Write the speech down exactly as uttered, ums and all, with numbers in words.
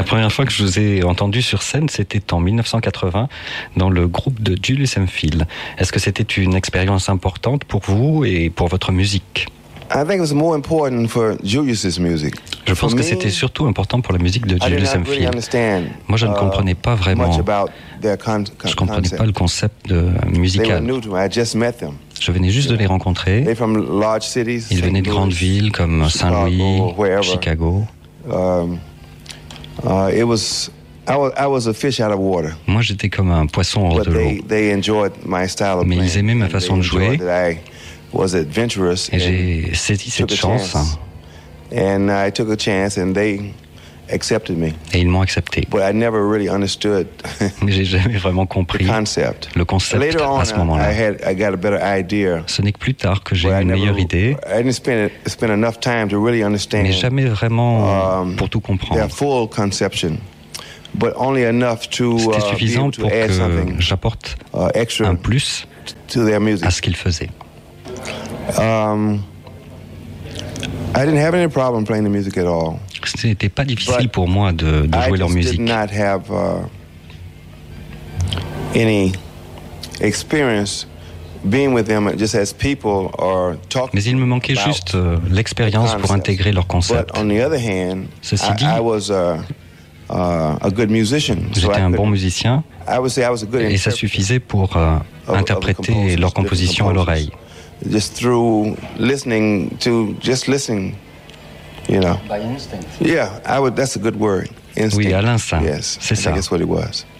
La première fois que je vous ai entendu sur scène, c'était en dix-neuf cent quatre-vingts dans le groupe de Julius Hemphill. Est-ce que c'était une expérience importante pour vous et pour votre musique? I think it was more important for Julius's music. Je pense que c'était surtout important pour la musique de Julius Hemphill. Moi, je ne comprenais pas vraiment. Je ne comprenais pas le concept de musical. Je venais juste de les rencontrer. Ils venaient de grandes villes comme Saint-Louis, Chicago. Moi, j'étais comme un poisson hors de l'eau. Mais ils aimaient ma façon de jouer. Et j'ai saisi cette chance. And I took a chance and they accepted me. Et ils m'ont accepté. But I never really understood Mais j'ai jamais vraiment compris the concept. le concept Later on, à ce moment-là. I had, I got a better idea. Ce n'est que plus tard que j'ai eu une never, meilleure idée. I didn't spend, spend enough time to really understand. Mais jamais vraiment um, pour tout comprendre. Their full conception. But only enough to, C'était uh, suffisant be able to pour add que something, j'apporte uh, extra un plus to their music. à ce qu'ils faisaient. Um, I didn't have any problem playing the music at all. Ce n'était pas difficile pour moi de, de jouer leur musique. I just did not have uh, any experience being with them just as people or talking. Mais il me manquait juste euh, l'expérience pour intégrer leur concept. But on the other hand, Ceci dit, I, I was a, uh, a good musician. J'étais un bon musicien I would say I was a good et ça suffisait pour euh, of, interpréter of leur composition à l'oreille. Just through listening to, just listening, you know. By instinct. Yeah, I would. That's a good word. Instinct. Oui, à l'instinct. Yes, c'est ça. That's what it was.